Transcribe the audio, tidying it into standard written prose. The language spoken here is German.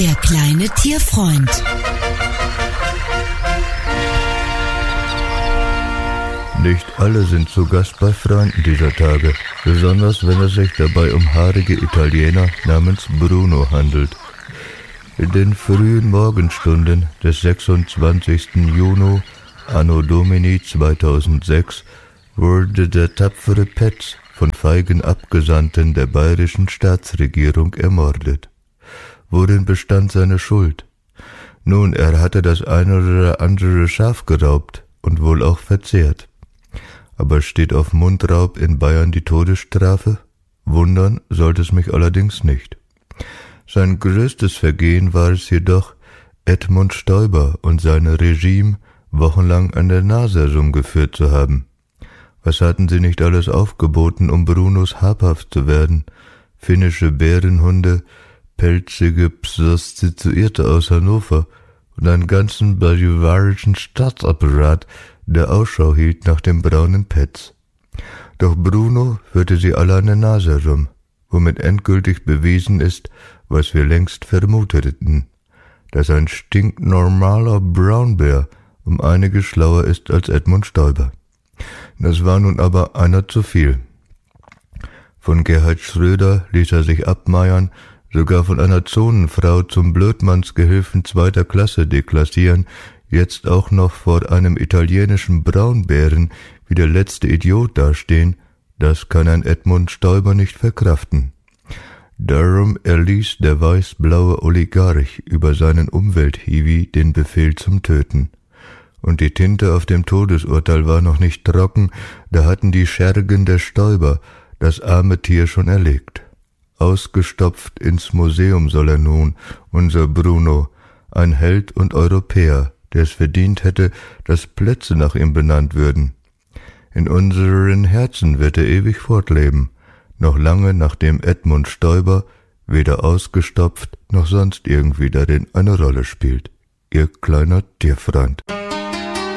Der kleine Tierfreund. Nicht alle sind zu Gast bei Freunden dieser Tage, besonders wenn es sich dabei um haarige Italiener namens Bruno handelt. In den frühen Morgenstunden des 26. Juni Anno Domini 2006 wurde der tapfere Petz von feigen Abgesandten der bayerischen Staatsregierung ermordet. Worin bestand seine Schuld? Nun, er hatte das eine oder andere Schaf geraubt und wohl auch verzehrt. Aber steht auf Mundraub in Bayern die Todesstrafe? Wundern sollte es mich allerdings nicht. Sein größtes Vergehen war es jedoch, Edmund Stoiber und sein Regime wochenlang an der Nase herumgeführt zu haben. Was hatten sie nicht alles aufgeboten, um Brunos habhaft zu werden? Finnische Bärenhunde, pelzige Prostituierte aus Hannover und einen ganzen bajuwarischen Staatsapparat, der Ausschau hielt nach dem braunen Petz. Doch Bruno führte sie alle an der Nase herum, womit endgültig bewiesen ist, was wir längst vermuteten, dass ein stinknormaler Braunbär um einiges schlauer ist als Edmund Stoiber. Das war nun aber einer zu viel. Von Gerhard Schröder ließ er sich abmeiern, sogar von einer Zonenfrau zum Blödmannsgehilfen zweiter Klasse deklassieren, jetzt auch noch vor einem italienischen Braunbären wie der letzte Idiot dastehen, das kann ein Edmund Stoiber nicht verkraften. Darum erließ der weiß-blaue Oligarch über seinen Umwelthiwi den Befehl zum Töten. Und die Tinte auf dem Todesurteil war noch nicht trocken, da hatten die Schergen der Stoiber das arme Tier schon erlegt. Ausgestopft ins Museum soll er nun, unser Bruno, ein Held und Europäer, der es verdient hätte, dass Plätze nach ihm benannt würden. In unseren Herzen wird er ewig fortleben, noch lange nachdem Edmund Stoiber weder ausgestopft noch sonst irgendwie darin eine Rolle spielt. Ihr kleiner Tierfreund.